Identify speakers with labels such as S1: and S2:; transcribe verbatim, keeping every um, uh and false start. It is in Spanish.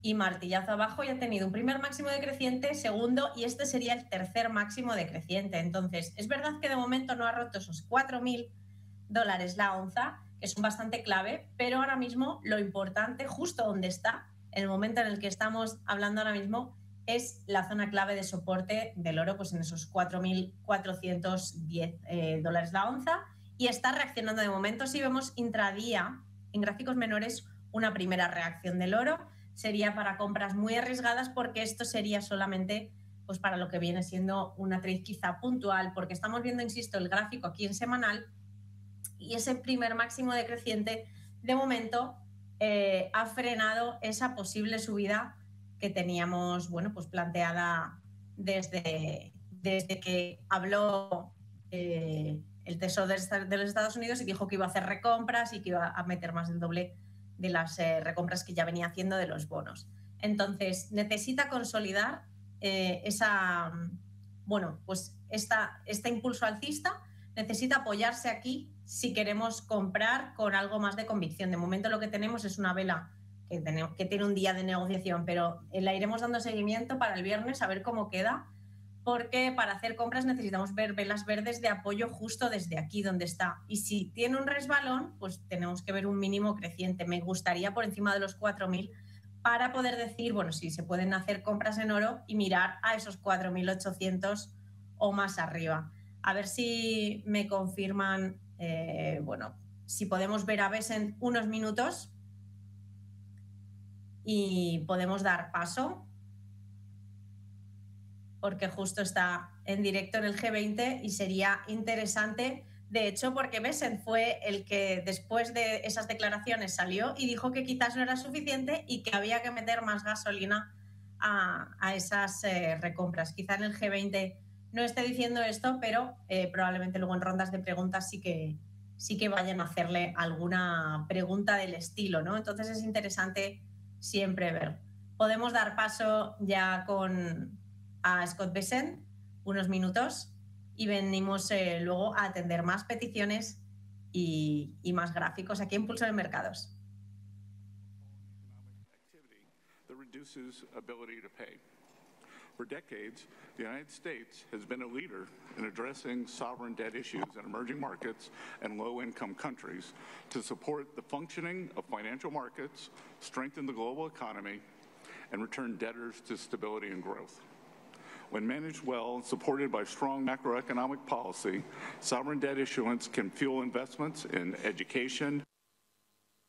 S1: y martillazo abajo y ha tenido un primer máximo decreciente, segundo, y este sería el tercer máximo decreciente. Entonces, es verdad que de momento no ha roto esos cuatro mil dólares la onza, que son bastante clave, pero ahora mismo lo importante, justo donde está, en el momento en el que estamos hablando ahora mismo, es la zona clave de soporte del oro, pues en esos cuatro mil cuatrocientos diez eh, dólares la onza, y está reaccionando de momento. Si vemos intradía, en gráficos menores, una primera reacción del oro, sería para compras muy arriesgadas, porque esto sería solamente pues para lo que viene siendo una trade quizá puntual, porque estamos viendo, insisto, el gráfico aquí en semanal, y ese primer máximo decreciente de momento eh, ha frenado esa posible subida que teníamos, bueno, pues planteada desde, desde que habló eh, el Tesoro de los Estados Unidos y dijo que iba a hacer recompras y que iba a meter más del doble de las eh, recompras que ya venía haciendo de los bonos. Entonces, necesita consolidar eh, esa, bueno, pues esta, este impulso alcista, necesita apoyarse aquí si queremos comprar con algo más de convicción. De momento lo que tenemos es una vela que, tenemos, que tiene un día de negociación, pero la iremos dando seguimiento para el viernes a ver cómo queda, porque para hacer compras necesitamos ver velas verdes de apoyo justo desde aquí donde está. Y si tiene un resbalón, pues tenemos que ver un mínimo creciente. Me gustaría por encima de los cuatro mil para poder decir, bueno, si se pueden hacer compras en oro y mirar a esos cuatro mil ochocientos o más arriba. A ver si me confirman, eh, bueno, si podemos ver a veces en unos minutos y podemos dar paso, porque justo está en directo en el G veinte y sería interesante, de hecho, porque Bessent fue el que después de esas declaraciones salió y dijo que quizás no era suficiente y que había que meter más gasolina a, a esas eh, recompras. Quizá en el G veinte no esté diciendo esto, pero eh, probablemente luego en rondas de preguntas sí que, sí que vayan a hacerle alguna pregunta del estilo, ¿no? Entonces es interesante siempre ver. Podemos dar paso ya con a Scott Bessent unos minutos y venimos eh, luego a atender más peticiones y, y más gráficos aquí en Pulso de Mercados.
S2: That reduces ability to pay. For decades, the United States has been a leader in addressing sovereign debt issues in emerging markets and low-income countries to support the functioning of financial markets, strengthen the global economy, and return debtors to stability and growth. When managed well and supported by strong macroeconomic policy, sovereign debt issuance can fuel investments in education,